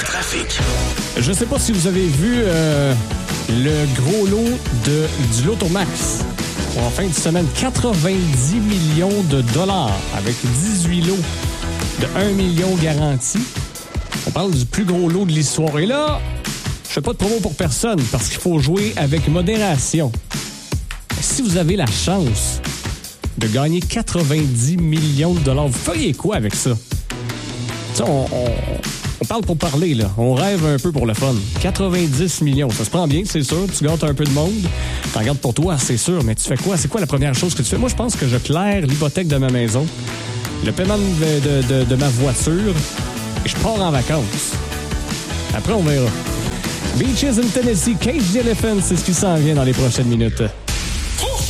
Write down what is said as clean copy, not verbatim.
Le trafic. Je sais pas si vous avez vu le gros lot du Lotomax. En fin de semaine, 90 millions de dollars avec 18 lots de 1 million garantis. On parle du plus gros lot de l'histoire. Et là, je fais pas de promo pour personne parce qu'il faut jouer avec modération. Si vous avez la chance de gagner 90 millions de dollars, vous feriez quoi avec ça? T'sais, on parle pour parler, là. On rêve un peu pour le fun. 90 millions, ça se prend bien, c'est sûr. Tu gâtes un peu de monde. T'en gardes pour toi, c'est sûr. Mais tu fais quoi? C'est quoi la première chose que tu fais? Moi, je pense que je claire l'hypothèque de ma maison, le paiement de ma voiture, et je pars en vacances. Après, on verra. Beaches in Tennessee, Cage the Elephant, c'est ce qui s'en vient dans les prochaines minutes.